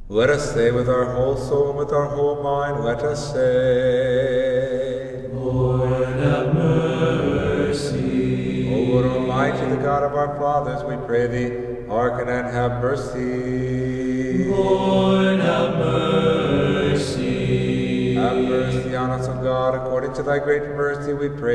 Let us say with our whole soul and with our whole mind, let us say, Lord, have mercy. O Lord Almighty, the God of our fathers, we pray thee, hearken and have mercy. Lord, have mercy. Have mercy on us, O God, according to thy great mercy, we pray